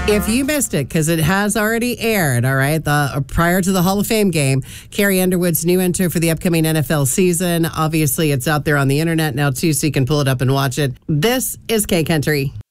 If you missed it, because it has already aired, all right, prior to the Hall of Fame game, Carrie Underwood's new intro for the upcoming NFL season. Obviously, it's out there on the internet now, too, so you can pull it up and watch it. This is K Country.